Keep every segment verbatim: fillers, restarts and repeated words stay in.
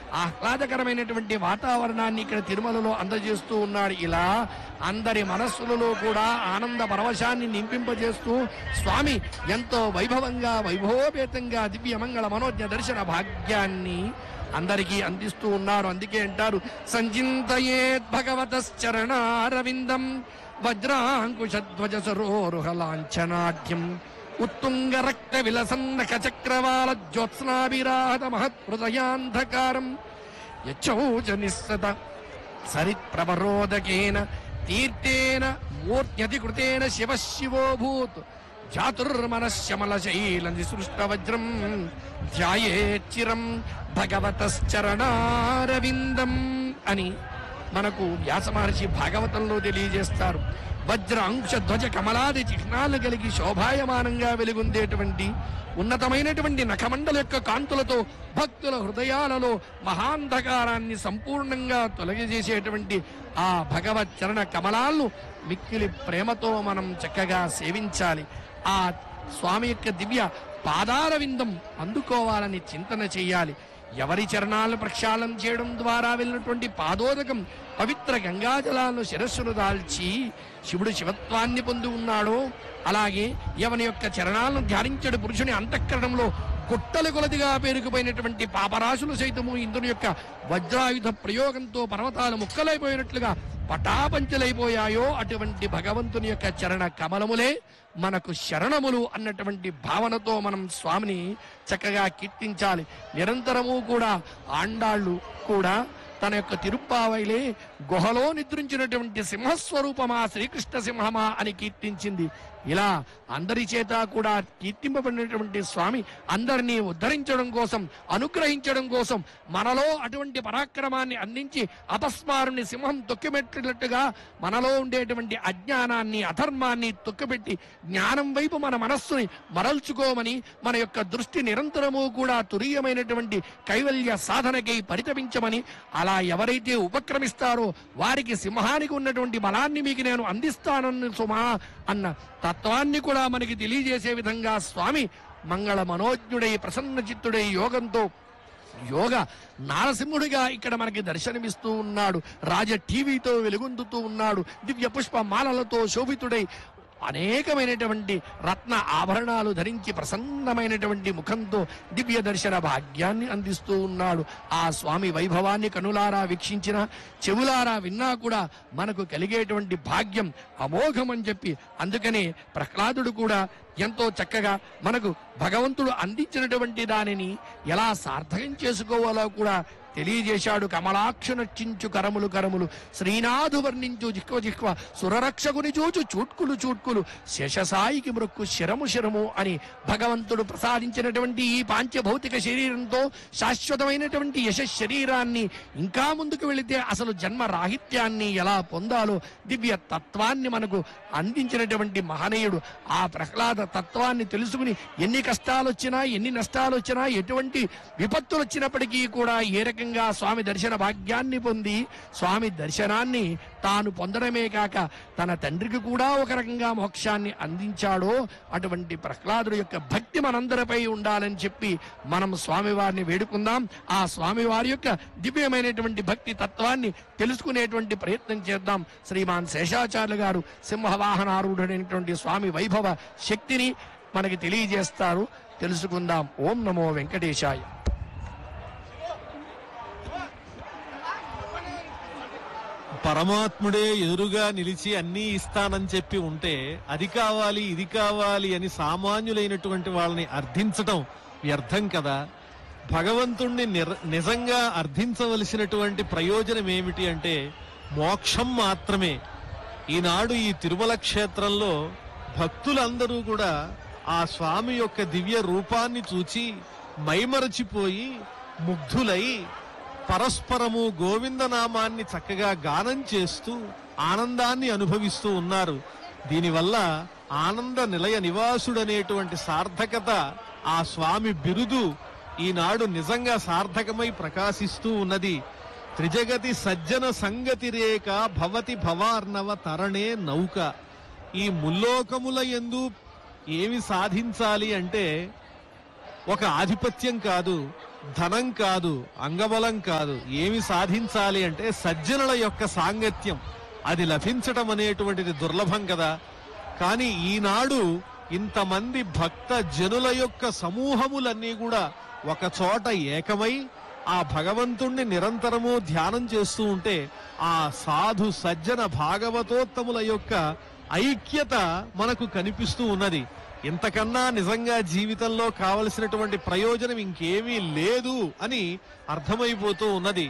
ఆహ్లాదకరమైనటువంటి వాతావరణాన్ని ఇక్కడ తిరుమలలో అందజేస్తూ ఉన్నాడు. ఇలా అందరి మనస్సులలో కూడా ఆనంద పరవశాన్ని నింపింపజేస్తూ స్వామి ఎంతో వైభవంగా వైభవోపేతంగా దివ్య మంగళ మనోజ్ఞ దర్శన భాగ్యాన్ని అందరికీ అందిస్తూ ఉన్నారు. అందుకే అంటారు సంచింతయేత్ భగవతశ్చరణారవిందం వజ్రాంకుశధ్వజ సరోరుహలాంఛనాఢ్యం ఉత్తుంగ రక్త విలసన్నక చక్రవాల జ్యోత్స్నాభిరాహత మహత్హృదయాంధకారం యచ్చౌచ నిస్సత సరిత్ప్రవరోదకేన తీర్థేన మూర్త్యధికృతేన శివ శివోభూత్ చాతుర్మనశ్యమలశైల నిసృష్టవజ్రం ధ్యాయేచ్చిరం భగవతశ్చరణారవిందం అని మనకు వ్యాస మహర్షి భాగవతంలో తెలియజేస్తారు. వజ్ర అంశ ధ్వజ కమలాది చిహ్నాలు కలిగి శోభాయమానంగా వెలుగొందేటువంటి ఉన్నతమైనటువంటి నఖమండల యొక్క కాంతులతో భక్తుల హృదయాలలో మహాంధకారాన్ని సంపూర్ణంగా తొలగిజేసేటువంటి ఆ భగవత్ చరణ కమలాలను మిక్కిలి ప్రేమతో మనం చక్కగా సేవించాలి. ఆ స్వామి యొక్క దివ్య పాదార విందం అందుకోవాలని చింతన చేయాలి. ఎవరి చరణాలను ప్రక్షాళన చేయడం ద్వారా వెళ్ళినటువంటి పాదోదకం పవిత్ర గంగాజలాలను శిరస్సును దాల్చి శివుడు శివత్వాన్ని పొంది ఉన్నాడో, అలాగే ఎవని యొక్క చరణాలను ధ్యానించడు పురుషుని అంతఃకరణంలో గుట్టలు కొలదిగా పేరుకుపోయినటువంటి పాపరాశులు సైతము ఇంద్రుని యొక్క వజ్రాయుధ ప్రయోగంతో పర్వతాలు ముక్కలైపోయినట్లుగా పటాపంచలైపోయాయో అటువంటి భగవంతుని యొక్క చరణ కమలములే మనకు శరణములు అన్నటువంటి భావనతో మనం స్వామిని చక్కగా కీర్తించాలి. నిరంతరము కూడా ఆండాళ్ళు కూడా తన యొక్క తిరుప్పావైలే గుహలో నిద్రించినటువంటి సింహస్వరూపమా శ్రీకృష్ణ సింహమా అని కీర్తించింది. ఇలా అందరి చేత కూడా కీర్తింపబడినటువంటి స్వామి అందరినీ ఉద్ధరించడం కోసం, అనుగ్రహించడం కోసం మనలో అటువంటి పరాక్రమాన్ని అందించి అపస్మారుని సింహం తొక్కిపెట్టినట్టుగా మనలో ఉండేటువంటి అజ్ఞానాన్ని అధర్మాన్ని తొక్కిపెట్టి జ్ఞానం వైపు మన మనస్సుని మరల్చుకోమని, మన యొక్క దృష్టి నిరంతరము కూడా తురీయమైనటువంటి కైవల్య సాధనకై పరితపించమని, అలా ఎవరైతే ఉపక్రమిస్తారో వారికి సింహానికి ఉన్నటువంటి బలాన్ని మీకు నేను అందిస్తానన్న సుమా అన్న తత్వాన్ని కూడా మనకి తెలియజేసే విధంగా స్వామి మంగళ మనోజ్ఞుడై ప్రసన్న చిత్తుడై యోగంతో యోగ నారసింహుడిగా ఇక్కడ మనకి దర్శనమిస్తూ ఉన్నాడు. రాజ టీవీతో వెలుగొందుతూ ఉన్నాడు. దివ్య పుష్ప మాలలతో శోభితుడై అనేకమైనటువంటి రత్న ఆభరణాలు ధరించి ప్రసన్నమైనటువంటి ముఖంతో దివ్య దర్శన భాగ్యాన్ని అందిస్తూ ఉన్నాడు. ఆ స్వామి వైభవాన్ని కనులారా వీక్షించిన, చెవులారా విన్నా కూడా మనకు కలిగేటువంటి భాగ్యం అమోఘం అని చెప్పి అందుకనే ప్రహ్లాదుడు కూడా ఎంతో చక్కగా మనకు భగవంతుడు అందించినటువంటి దానిని ఎలా సార్థకం చేసుకోవాలో కూడా తెలియజేశాడు. కమలాక్ష నర్చించు కరములు కరములు శ్రీనాథు వర్ణించు జిహ్వ జిహ్వ సురరక్షకుని చూచు చూట్కులు చూట్కులు శేషసాయికి మృక్కు శిరము శిరము అని భగవంతుడు ప్రసాదించినటువంటి ఈ పాంచభౌతిక శరీరంతో శాశ్వతమైనటువంటి యశ శరీరాన్ని ఇంకా ముందుకు వెళితే అసలు జన్మ రాహిత్యాన్ని ఎలా పొందాలో దివ్య తత్వాన్ని మనకు అందించినటువంటి మహనీయుడు. ఆ ప్రహ్లాద తత్వాన్ని తెలుసుకుని ఎన్ని కష్టాలు వచ్చినా, ఎన్ని నష్టాలు వచ్చినా, ఎటువంటి విపత్తులు వచ్చినప్పటికీ కూడా ఏ రకంగా స్వామి దర్శన భాగ్యాన్ని పొంది స్వామి దర్శనాన్ని తాను పొందడమే కాక తన తండ్రికి కూడా ఒక రకంగా మోక్షాన్ని అందించాడో అటువంటి ప్రహ్లాదుడు యొక్క భక్తి మనందరిపై ఉండాలని చెప్పి మనం స్వామివారిని వేడుకుందాం. ఆ స్వామివారి యొక్క దివ్యమైనటువంటి భక్తి తత్వాన్ని తెలుసుకునేటువంటి ప్రయత్నం చేద్దాం. శ్రీమాన్ శేషాచార్యులు గారు సింహవాహనారూఢుడైనటువంటి స్వామి వైభవ శక్తిని మనకి తెలియజేస్తారు. తెలుసుకుందాం. ఓం నమో వెంకటేశాయ. పరమాత్ముడే ఎదురుగా నిలిచి అన్నీ ఇస్తానని చెప్పి ఉంటే అది కావాలి ఇది కావాలి అని సామాన్యులైనటువంటి వాళ్ళని అర్థించటం వ్యర్థం కదా. భగవంతుణ్ణి నిజంగా అర్థించవలసినటువంటి ప్రయోజనం ఏమిటి అంటే మోక్షం మాత్రమే. ఈనాడు ఈ తిరుమల క్షేత్రంలో భక్తులందరూ కూడా ఆ స్వామి యొక్క దివ్య రూపాన్ని చూచి మైమరచిపోయి ముగ్ధులై పరస్పరము గోవిందనామాన్ని చక్కగా గానం చేస్తూ ఆనందాన్ని అనుభవిస్తూ ఉన్నారు. దీనివల్ల ఆనంద నిలయ నివాసుడనేటువంటి సార్థకత, ఆ స్వామి బిరుదు ఈనాడు నిజంగా సార్థకమై ప్రకాశిస్తూ ఉన్నది. త్రిజగతి సజ్జన సంగతి రేఖ భవతి భవార్ణవ తరణే నౌక. ఈ ముల్లోకముల యందు ఏమి సాధించాలి అంటే ఒక ఆధిపత్యం కాదు, ధనం కాదు, అంగబలం కాదు, ఏమి సాధించాలి అంటే సజ్జనుల యొక్క సాంగత్యం. అది లభించటం అనేటువంటిది దుర్లభం కదా. కానీ ఈనాడు ఇంతమంది భక్త జనుల యొక్క సమూహములన్నీ కూడా ఒక చోట ఏకమై ఆ భగవంతుణ్ణి నిరంతరము ధ్యానం చేస్తూ ఉంటే ఆ సాధు సజ్జన భాగవతోత్తముల యొక్క ఐక్యత మనకు కనిపిస్తూ ఉన్నది. ఇంతకన్నా నిజంగా జీవితంలో కావలసినటువంటి ప్రయోజనం ఇంకేమీ లేదు అని అర్థమైపోతూ ఉన్నది.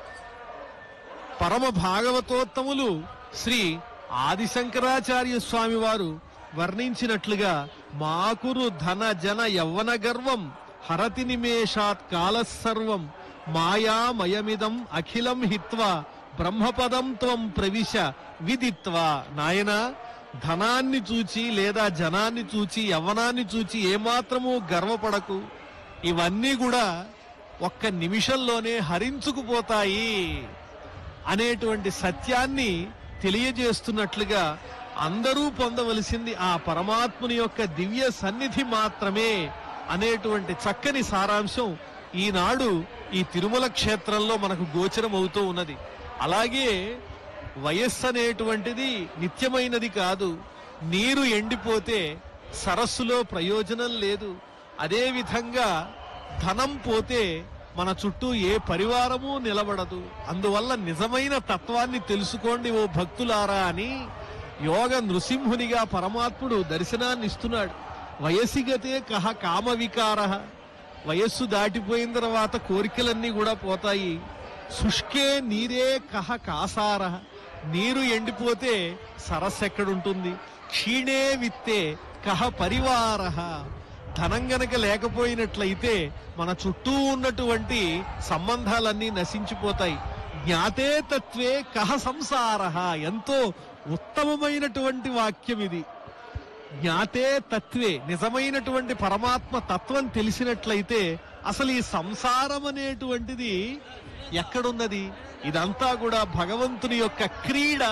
పరమ భాగవతోత్తములు శ్రీ ఆదిశంకరాచార్య స్వామి వారు వర్ణించినట్లుగా మాకురు ధన జన యవ్వన గర్వం హరతి నిమేషాత్ కాలసర్వం మాయామయమిదం అఖిలం హిత్వా బ్రహ్మపదం త్వం ప్రవిశ విదిత్వా. నాయనా, ధనాన్ని చూచి లేదా జనాన్ని చూచి యవ్వనాన్ని చూచి ఏమాత్రము గర్వపడకు. ఇవన్నీ కూడా ఒక్క నిమిషంలోనే హరించుకుపోతాయి అనేటువంటి సత్యాన్ని తెలియజేస్తున్నట్లుగా అందరూ పొందవలసింది ఆ పరమాత్ముని యొక్క దివ్య సన్నిధి మాత్రమే అనేటువంటి చక్కని సారాంశం ఈనాడు ఈ తిరుమల క్షేత్రంలో మనకు గోచరం అవుతూ ఉన్నది. అలాగే వయస్సు అనేటువంటిది నిత్యమైనది కాదు. నీరు ఎండిపోతే సరస్సులో ప్రయోజనం లేదు. అదే విధంగా ధనం పోతే మన చుట్టూ ఏ పరివారము నిలబడదు. అందువల్ల నిజమైన తత్వాన్ని తెలుసుకోండి ఓ భక్తులారా అని యోగ నృసింహునిగా పరమాత్ముడు దర్శనాన్ని ఇస్తున్నాడు. వయసిగతే కహ కామ వికార. వయస్సు దాటిపోయిన తర్వాత కోరికలన్నీ కూడా పోతాయి. శుష్కే నీరే కహ కాసార. నీరు ఎండిపోతే సరస్సు ఎక్కడుంటుంది? క్షీణే విత్తే కహ పరివార. ధనం గనక లేకపోయినట్లయితే మన చుట్టూ ఉన్నటువంటి సంబంధాలన్నీ నశించిపోతాయి. జ్ఞాతే తత్వే కహ సంసార. ఎంతో ఉత్తమమైనటువంటి వాక్యం ఇది. జ్ఞాతే తత్వే, నిజమైనటువంటి పరమాత్మ తత్వం తెలిసినట్లయితే అసలు ఈ సంసారం అనేటువంటిది ఎక్కడున్నది? ఇదంతా కూడా భగవంతుని యొక్క క్రీడ.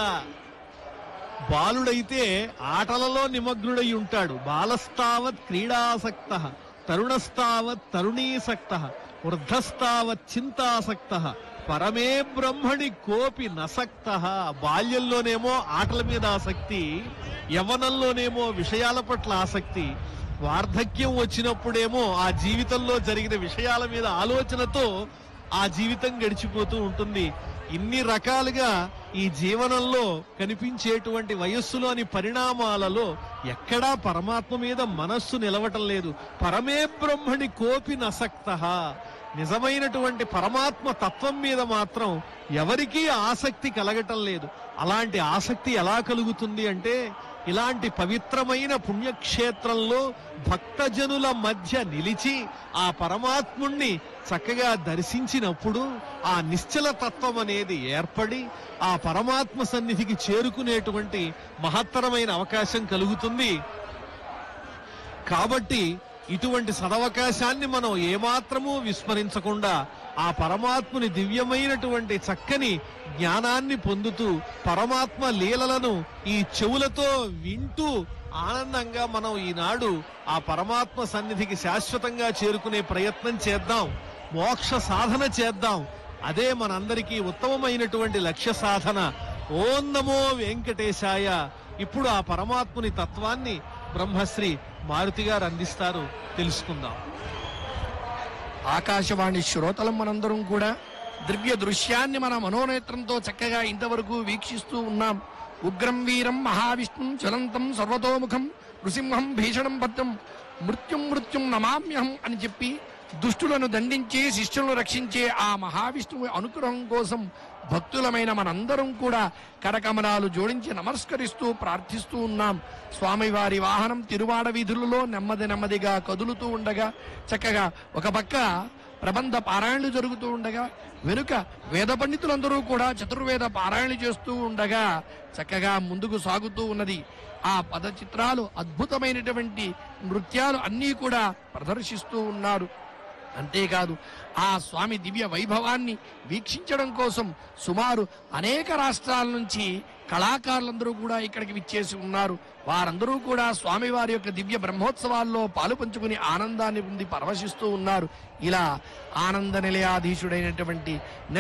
బాలుడైతే ఆటలలో నిమగ్నుడై ఉంటాడు. బాలస్తావత్ క్రీడాసక్త, తరుణస్తావత్ తరుణీసక్త, వృద్ధస్తావత్ చింతాసక్త, పరమే బ్రహ్మణి కోపి నసక్త. బాల్యంలోనేమో ఆటల మీద ఆసక్తి, యవ్వనంలోనేమో విషయాల పట్ల ఆసక్తి, వార్ధక్యం వచ్చినప్పుడేమో ఆ జీవితంలో జరిగిన విషయాల మీద ఆలోచనతో ఆ జీవితం గడిచిపోతూ ఉంటుంది. ఇన్ని రకాలుగా ఈ జీవనంలో కనిపించేటువంటి వయస్సులోని పరిణామాలలో ఎక్కడా పరమాత్మ మీద మనస్సు నిలవటం లేదు. పరమే బ్రహ్మణి కోపి నసక్త. నిజమైనటువంటి పరమాత్మ తత్వం మీద మాత్రం ఎవరికీ ఆసక్తి కలగటం లేదు. అలాంటి ఆసక్తి ఎలా కలుగుతుంది అంటే ఇలాంటి పవిత్రమైన పుణ్యక్షేత్రంలో భక్తజనుల మధ్య నిలిచి ఆ పరమాత్ముణ్ణి చక్కగా దర్శించినప్పుడు ఆ నిశ్చల తత్వం అనేది ఏర్పడి ఆ పరమాత్మ సన్నిధికి చేరుకునేటువంటి మహత్తరమైన అవకాశం కలుగుతుంది. కాబట్టి ఇటువంటి సదవకాశాన్ని మనం ఏమాత్రమూ విస్మరించకుండా ఆ పరమాత్ముని దివ్యమైనటువంటి చక్కని జ్ఞానాన్ని పొందుతూ పరమాత్మ లీలలను ఈ చెవులతో వింటూ ఆనందంగా మనం ఈనాడు ఆ పరమాత్మ సన్నిధికి శాశ్వతంగా చేరుకునే ప్రయత్నం చేద్దాం. మోక్ష సాధన చేద్దాం. అదే మనందరికీ ఉత్తమమైనటువంటి లక్ష్య సాధన. ఓం నమో వెంకటేశాయ. ఇప్పుడు ఆ పరమాత్ముని తత్వాన్ని బ్రహ్మశ్రీ మారుతి గారు అందిస్తారు, తెలుసుకుందాం. ఆకాశవాణి శ్రోతలం మనందరం కూడా దివ్య దృశ్యాన్ని మన మనోనేత్రంతో చక్కగా ఇంతవరకు వీక్షిస్తూ ఉన్నాం. ఉగ్రం వీరం మహావిష్ణుం జ్వలంతం సర్వతోముఖం నృసింహం భీషణం భద్రం మృత్యుం మృత్యుం నమామ్యహం అని చెప్పి దుష్టులను దండించి శిష్యులను రక్షించే ఆ మహావిష్ణువు అనుగ్రహం కోసం భక్తులమైన మనందరం కూడా కరకమలాలు జోడించి నమస్కరిస్తూ ప్రార్థిస్తూ ఉన్నాం. స్వామివారి వాహనం తిరువాడ వీధులలో నెమ్మది నెమ్మదిగా కదులుతూ ఉండగా చక్కగా ఒక పక్క ప్రబంధ పారాయణలు జరుగుతూ ఉండగా వెనుక వేద పండితులందరూ కూడా చతుర్వేద పారాయణలు చేస్తూ ఉండగా చక్కగా ముందుకు సాగుతూ ఉన్నది. ఆ పద చిత్రాలు అద్భుతమైనటువంటి నృత్యాలు అన్నీ కూడా ప్రదర్శిస్తూ ఉన్నారు. అంతేకాదు ఆ స్వామి దివ్య వైభవాన్ని వీక్షించడం కోసం సుమారు అనేక రాష్ట్రాల నుంచి కళాకారులందరూ కూడా ఇక్కడికి విచ్చేసి ఉన్నారు. వారందరూ కూడా స్వామివారి యొక్క దివ్య బ్రహ్మోత్సవాల్లో పాలు పంచుకుని ఆనందాన్ని పొంది పరవశిస్తూ ఉన్నారు. ఇలా ఆనంద నిలయాధీశుడైనటువంటి